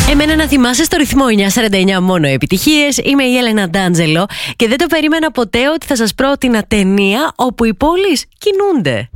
Εμένα να θυμάσαι στο ρυθμό 949 μόνο επιτυχίες. Είμαι η Έλενα Ντάντζελο και δεν το περίμενα ποτέ ότι θα σας πρότεινα ταινία όπου οι πόλεις κινούνται.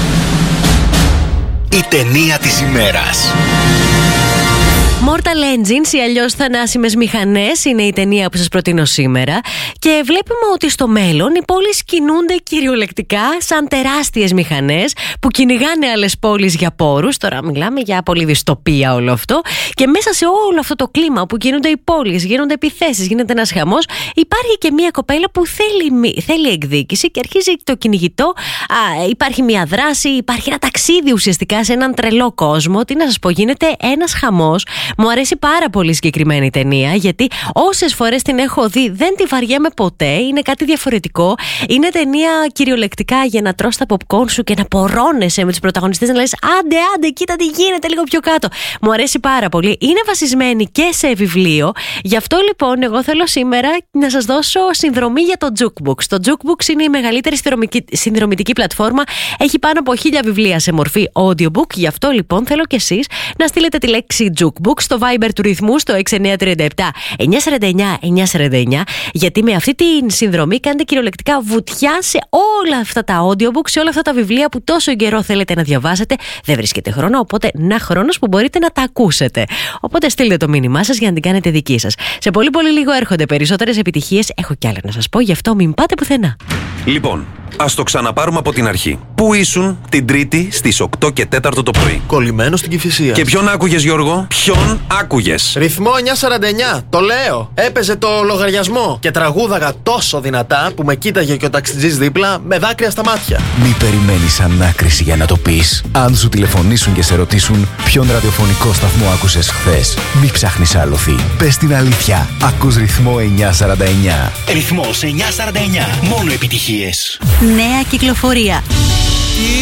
Η ταινία της ημέρας. Mortal Engines ή αλλιώς θανάσιμες μηχανές είναι η ταινία που σας προτείνω σήμερα και βλέπουμε ότι στο μέλλον οι πόλεις κινούνται κυριολεκτικά σαν τεράστιες μηχανές που κυνηγάνε άλλες πόλεις για πόρους. Τώρα μιλάμε για πολύ δυστοπία όλο αυτό και μέσα σε όλο αυτό το κλίμα που κινούνται οι πόλεις, γίνονται επιθέσεις, γίνεται ένας χαμός, υπάρχει και μια κοπέλα που θέλει εκδίκηση και αρχίζει το κυνηγητό. Υπάρχει μια δράση, υπάρχει ένα ταξίδι ουσιαστικά σε έναν τρελό κόσμο. Τι να σας πω, γίνεται ένας χαμός. Μου αρέσει πάρα πολύ συγκεκριμένη η ταινία, γιατί όσες φορές την έχω δει δεν τη βαριέμαι ποτέ. Είναι κάτι διαφορετικό. Είναι ταινία κυριολεκτικά για να τρως τα popcorn σου και να πορώνεσαι με τους πρωταγωνιστές, να λες άντε, κοίτα τι γίνεται λίγο πιο κάτω. Μου αρέσει πάρα πολύ. Είναι βασισμένη και σε βιβλίο. Γι' αυτό λοιπόν εγώ θέλω σήμερα να σας δώσω συνδρομή για το Jukebox. Το Jukebox είναι η μεγαλύτερη συνδρομητική πλατφόρμα. Έχει πάνω από 1000 βιβλία σε μορφή audiobook. Γι' αυτό λοιπόν θέλω κι εσείς να στείλετε τη λέξη Jukebox στο Viber του ρυθμού στο 6937 949 949, γιατί με αυτή τη συνδρομή κάνετε κυριολεκτικά βουτιά σε όλα αυτά τα audiobook, σε όλα αυτά τα βιβλία που τόσο καιρό θέλετε να διαβάσετε. Δεν βρίσκετε χρόνο, οπότε ένα χρόνος που μπορείτε να τα ακούσετε. Οπότε στείλτε το μήνυμά σας για να την κάνετε δική σας. Σε πολύ πολύ λίγο έρχονται περισσότερες επιτυχίες. Έχω κι άλλα να σας πω, γι' αυτό μην πάτε πουθενά. Λοιπόν, ας το ξαναπάρουμε από την αρχή. Πού ήσουν την Τρίτη στις 8 και 4 το πρωί? Κολλημένο στην Κηφισία. Και ποιον άκουγες, Γιώργο? Ποιον άκουγες? Ρυθμό 949, το λέω. Έπαιζε το λογαριασμό και τραγούδαγα τόσο δυνατά που με κοίταγε και ο ταξιτζής δίπλα με δάκρυα στα μάτια. Μη περιμένεις ανάκριση για να το πεις. Αν σου τηλεφωνήσουν και σε ρωτήσουν ποιον ραδιοφωνικό σταθμό άκουσες χθες, μη ψάχνεις άλοθη. Πες την αλήθεια. Ακούς ρυθμό 949. Ρυθμός 949. Μόνο επιτυχίες. Νέα κυκλοφορία.